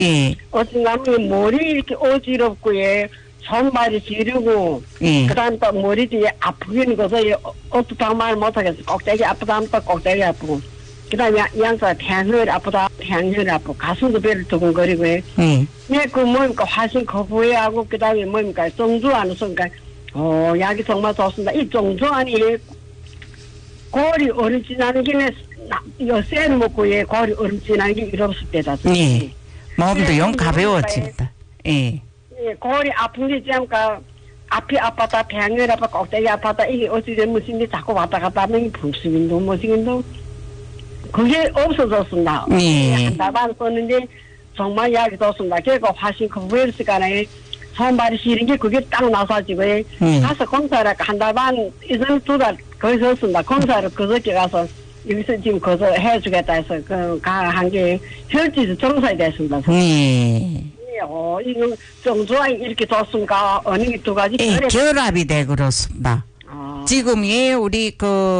예. 어찌나면 머리 이렇게 어지럽고, 예. 손발이 지르고, 예. 그 다음 또 머리 뒤에 아프긴 거서, 어떻다 말 못하겠어. 꼭대기 아프다 하면 또 꼭대기 아프고. 그 다음에 양자 태양혈이 아프다, 태양혈이 아프고, 가슴도 배를 두근거리고, 예. 그 뭡니까, 화신 거부해하고, 그 다음에 뭡니까, 정주하는 순간, 약이 정말 좋습니다. 이 정주하니, 골이 얼음 지나는 길에, 요새는 먹고, 예, 골이 얼음 지나는 게 이렇을 때다. 예. 몸도 영 가벼워진다. 예. 예, 골이 아픈 게 있지않까, 앞이 아팠다, 태양혈이 아팠다, 꼭대기 아팠다, 이게 어찌된 무슨지 자꾸 왔다 갔다 하면 불수인도, 무슨인도, 그게 없어졌습니다. 예. 한 달 반 썼는데, 정말 약이 좋습니다. 결국 화신 컨베이어 시간에 손발이 시린 게 그게 딱 나서지고, 가서 검사를 한 달 반, 이전 2달 거의 썼습니다. 검사를 그저께 가서, 여기서 지금 거기서 해주겠다 해서, 한 게 혈질이 정상이 됐습니다. 이거 정조항이 이렇게 좋습니까? 어느 게 두 가지? 예, 결합이 돼 그렇습니다. 지금 우리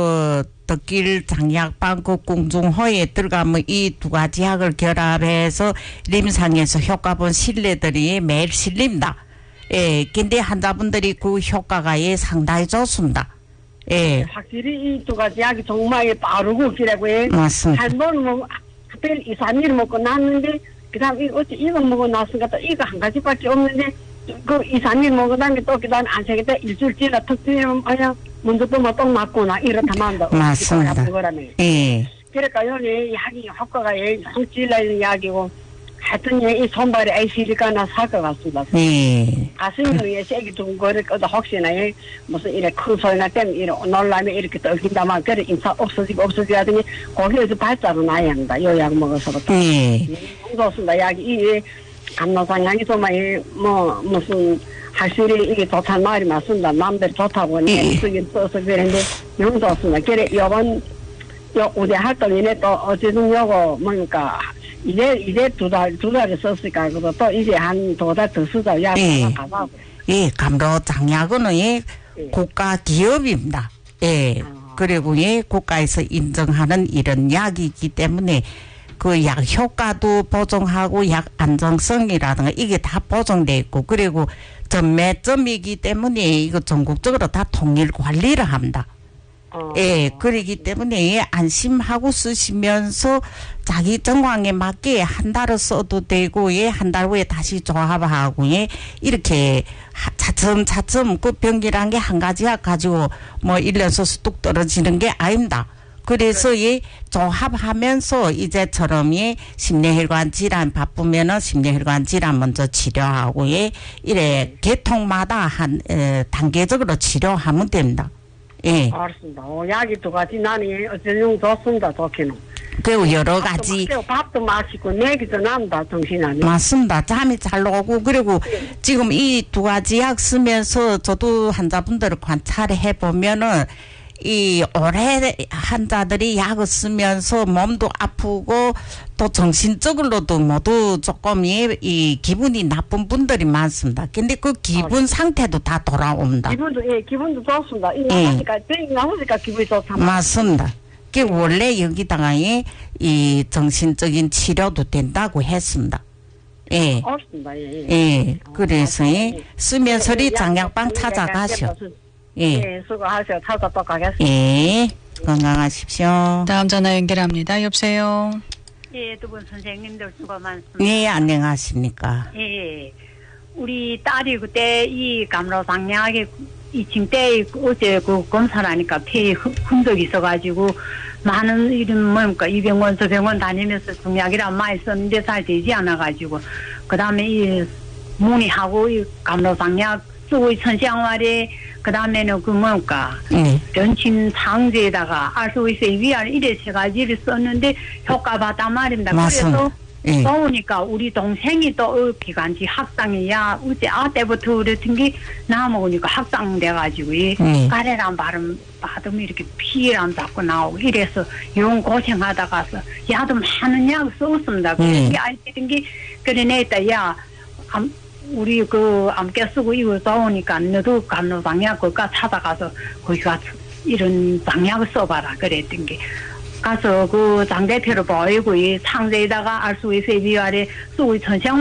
덕길 장약방 공중호에 들어가면 이 두 가지 약을 결합해서 림상에서 효과 본 신뢰들이 매일 실립니다. 예, 근데 환자분들이 그 효과가 상당히 좋습니다. 예. 확실히 이 두 가지 약이 정말 빠르고 기라고 해. 맞습니다. 한 번 뭐, 하필 2, 3일 먹고 났는데, 그 다음 어째 이거 먹고 났으니까 또 이거 한 가지밖에 없는데, 그 2, 3일 먹고 다음에 또 그 다음에 안 되겠다. 일주일 지나 턱 트이면, 먼저 또 뭐 똥 맞구나. 이렇다만 도. 맞습니다. 예. 그러니까 여기 약이 효과가 성질나는 약이고, 하여튼 이 손발에 아이시리까나 살 것 같습니다. 예. 가슴이 세게 두근거릴 거다 혹시나 무슨 이래 큰 소리나 때문에 이래 놀라면 이렇게 떨긴다만 그래 인사 없어지고 하더니 거기에서 발자로 나야 합니다. 요 약 먹어서부터. 좋습니다. 약이 이 감로상 약이 정말 무슨 확실히 이게 좋다는 말이 맞습니다. 남들 좋다고 쓰긴 써서 그랬는데 너무 좋습니다. 그래 요번 우리 활동이네 또 어쨌든 요거 뭡니까 이제 두 달을 썼으니까, 또 이제 한 2달 더 쓰자, 약 하나 가자고. 예, 감로 장약은 국가 기업입니다. 예. 그리고 국가에서 인정하는 이런 약이기 때문에 그 약 효과도 보증하고 약 안정성이라든가 이게 다 보증돼 있고, 그리고 전매점이기 때문에 이거 전국적으로 다 통일 관리를 합니다. 예, 그러기 때문에 안심하고 쓰시면서 자기 정황에 맞게 한 달을 써도 되고, 한 달 후에 다시 조합하고, 이렇게 차츰차츰 그 병기란 게 한 가지 약 가지고 뭐 1년 써서 뚝 떨어지는 게 아닙니다. 그래서 조합하면서 이제처럼 심뇌혈관 질환 바쁘면은 심뇌혈관 질환 먼저 치료하고, 이래 계통마다 한 단계적으로 치료하면 됩니다. 예. 알았습니다. 약이 두 가지 나니 어쩌면 좋습니다. 좋기는. 그리고 여러 가지. 밥도 마시고 내기도 납니다. 정신 아니. 맞습니다. 잠이 잘 오고, 그리고 지금 이 두 가지 약 쓰면서 저도 환자분들을 관찰해 보면은 이 오래 환자들이 약을 쓰면서 몸도 아프고 또 정신적으로도 모두 조금 이 기분이 나쁜 분들이 많습니다. 근데 그 기분 상태도 다 돌아옵니다. 기분도 좋습니다. 나오니까 기분이 좋다. 맞습니다. 그 원래 여기다가 이 정신적인 치료도 된다고 했습니다. 예. 맞습니다. 예. 그래서 쓰면서 장약방 찾아가셔. 예, 수고하세요. 찾아또 가겠습니다. 예, 건강하십시오. 다음 전화 연결합니다. 여보세요. 예, 두 분 선생님들 수고 많습니다. 예, 안녕하십니까. 예, 우리 딸이 그때 이 감로상약에 2층 때 어제 그 검사를 하니까 폐에 흔적이 있어가지고 많은 이런 뭡니까 이 병원 저 병원 다니면서 중약이라 많이 썼는데 잘 되지 않아가지고 그 다음에 이 문의하고 이 감로상약 쓰고 천시양말에 그 다음에는 그 뭡니까 변침 상제에다가 알소이세 위알 이래 세 가지를 썼는데 효과 봤단 말입니다. 맞습니다. 그래서 더우니까 우리 동생이 또 기관지 학상이야 어제 때부터 그랬던 게 나먹으니까 학상돼가지고 가래란 발음 받으면 이렇게 피랑 자꾸 나오고 이래서 용 고생하다가서 야도 많은 약 썼습니다. 그래서 알던 게 그래 내다 야 우리 그 암깨 쓰고 이거 더우니까 너도 감로장약 그까 찾아가서 거기 가서 이런 장약을 써봐라 그랬던 게 가서 그 장 대표를 보이고 이 상자에다가 알 수 있어요. 비와래 쏘이 천생